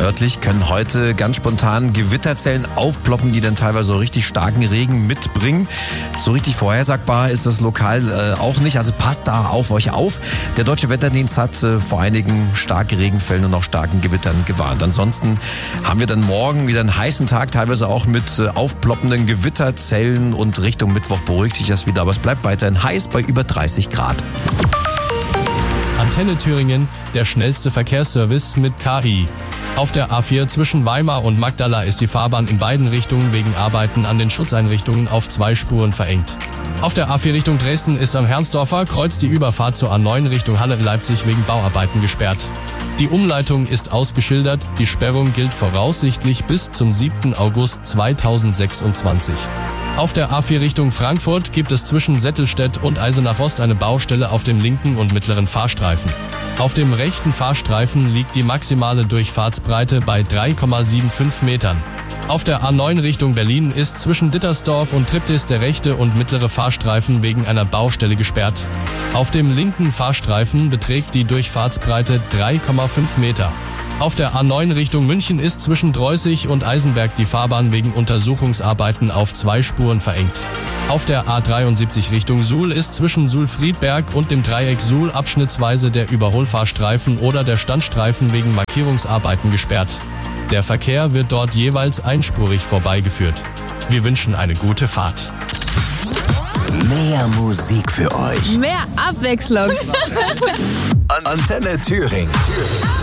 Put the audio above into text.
wortwörtlich, können heute ganz spontan Gewitterzellen aufploppen, die dann teilweise so richtig starken Regen mitbringen. So richtig vorhersagbar ist das lokal auch nicht, also passt da auf euch auf. Der Deutsche Wetterdienst hat vor einigen starken Regenfällen und auch starken Gewittern gewarnt. Ansonsten haben wir dann morgen wieder einen heißen Tag, teilweise auch mit aufploppenden Gewitterzellen und Richtung Mittwoch beruhigt sich das wieder, aber es bleibt weiterhin heiß bei über 30 Grad. Antenne Thüringen, der schnellste Verkehrsservice mit KI. Auf der A4 zwischen Weimar und Magdala ist die Fahrbahn in beiden Richtungen wegen Arbeiten an den Schutzeinrichtungen auf 2 Spuren verengt. Auf der A4 Richtung Dresden ist am Herrnsdorfer Kreuz die Überfahrt zur A9 Richtung Halle-Leipzig wegen Bauarbeiten gesperrt. Die Umleitung ist ausgeschildert, die Sperrung gilt voraussichtlich bis zum 7. August 2026. Auf der A4 Richtung Frankfurt gibt es zwischen Settelstedt und Eisenach Ost eine Baustelle auf dem linken und mittleren Fahrstreifen. Auf dem rechten Fahrstreifen liegt die maximale Durchfahrtsbreite bei 3,75 Metern. Auf der A9 Richtung Berlin ist zwischen Dittersdorf und Triptis der rechte und mittlere Fahrstreifen wegen einer Baustelle gesperrt. Auf dem linken Fahrstreifen beträgt die Durchfahrtsbreite 3,5 Meter. Auf der A9 Richtung München ist zwischen Dreußig und Eisenberg die Fahrbahn wegen Untersuchungsarbeiten auf 2 Spuren verengt. Auf der A73 Richtung Suhl ist zwischen Suhl-Friedberg und dem Dreieck Suhl abschnittsweise der Überholfahrstreifen oder der Standstreifen wegen Markierungsarbeiten gesperrt. Der Verkehr wird dort jeweils einspurig vorbeigeführt. Wir wünschen eine gute Fahrt. Mehr Musik für euch. Mehr Abwechslung. Antenne Thüringen.